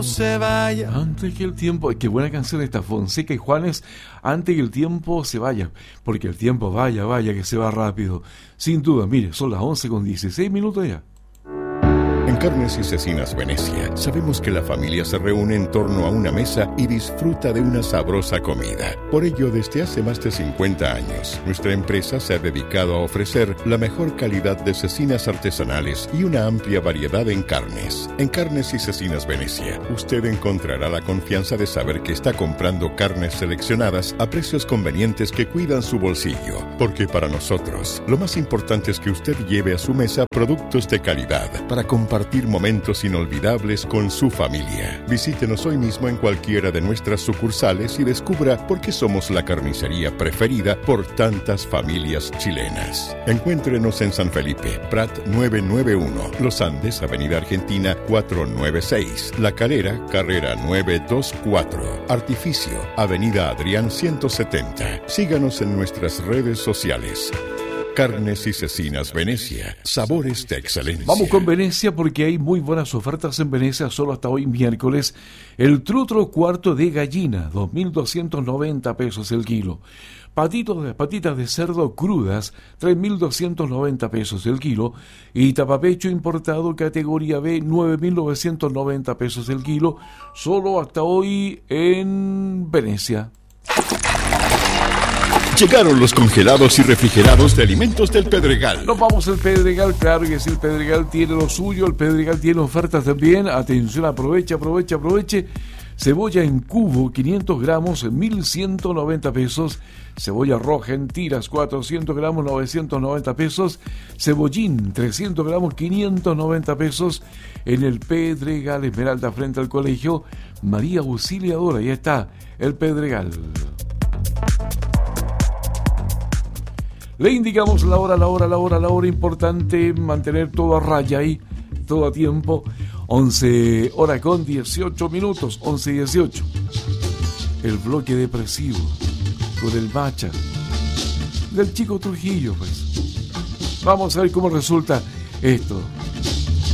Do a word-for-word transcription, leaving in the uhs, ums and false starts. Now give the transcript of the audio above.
se vaya. Antes que el tiempo, qué buena canción esta, Fonseca y Juanes, antes que el tiempo se vaya, porque el tiempo vaya, vaya, que se va rápido. Sin duda, mire, son las once con dieciséis minutos ya. En Carnes y Cecinas Venecia, sabemos que la familia se reúne en torno a una mesa y disfruta de una sabrosa comida. Por ello, desde hace más de cincuenta años, nuestra empresa se ha dedicado a ofrecer la mejor calidad de cecinas artesanales y una amplia variedad en carnes. En Carnes y Cecinas Venecia, usted encontrará la confianza de saber que está comprando carnes seleccionadas a precios convenientes que cuidan su bolsillo. Porque para nosotros, lo más importante es que usted lleve a su mesa productos de calidad para compartir momentos inolvidables con su familia. Visítenos hoy mismo en cualquiera de nuestras sucursales y descubra por qué somos la carnicería preferida por tantas familias chilenas. Encuéntrenos en San Felipe, Prat novecientos noventa y uno, Los Andes, Avenida Argentina cuatrocientos noventa y seis, La Calera, Carrera novecientos veinticuatro, Artificio, Avenida Adrián ciento setenta. Síganos en nuestras redes sociales. Carnes y Cecinas Venecia, sabores de excelencia. Vamos con Venecia porque hay muy buenas ofertas en Venecia solo hasta hoy miércoles. El trutro cuarto de gallina, dos mil doscientos noventa pesos el kilo. Patitos de, patitas de cerdo crudas, tres mil doscientos noventa pesos el kilo. Y tapapecho importado categoría B, nueve mil novecientos noventa pesos el kilo. Solo hasta hoy en Venecia. Llegaron los congelados y refrigerados de Alimentos del Pedregal. Nos vamos al Pedregal, claro que sí, el Pedregal tiene lo suyo, el Pedregal tiene ofertas también. Atención, aproveche, aproveche, aproveche. Cebolla en cubo, quinientos gramos, mil ciento noventa pesos. Cebolla roja en tiras, cuatrocientos gramos, novecientos noventa pesos. Cebollín, trescientos gramos, quinientos noventa pesos. En el Pedregal, Esmeralda, frente al colegio María Auxiliadora. Ahí está, el Pedregal. Le indicamos la hora, la hora, la hora, la hora. Importante mantener todo a raya ahí, todo a tiempo. once horas con dieciocho minutos, once y dieciocho. El bloque depresivo con el Macha del Chico Trujillo, pues. Vamos a ver cómo resulta esto.